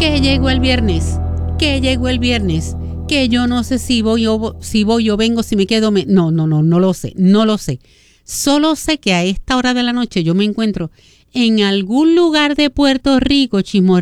que llegó el viernes, que llegó el viernes, que yo no sé si voy o vengo, si me quedo, no lo sé. Solo sé que a esta hora de la noche yo me encuentro en algún lugar de Puerto Rico, Chismorreo.